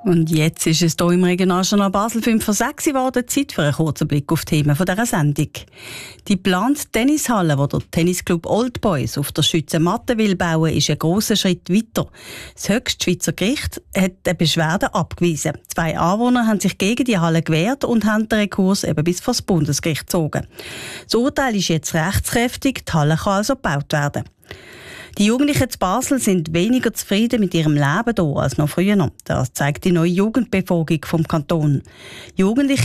Und jetzt ist es hier im Regionaljournal Basel 5 vor 6 geworden. Zeit für einen kurzen Blick auf die Themen dieser Sendung. Die geplante Tennishalle, die der Tennisclub Old Boys auf der Schützenmatte will bauen, ist ein grosser Schritt weiter. Das höchste Schweizer Gericht hat eine Beschwerde abgewiesen. 2 Anwohner haben sich gegen die Halle gewehrt und haben den Rekurs eben bis vor das Bundesgericht gezogen. Das Urteil ist jetzt rechtskräftig, die Halle kann also gebaut werden. Die Jugendlichen zu Basel sind weniger zufrieden mit ihrem Leben hier als noch früher. Das zeigt die neue Jugendbefragung vom Kanton. Jugendliche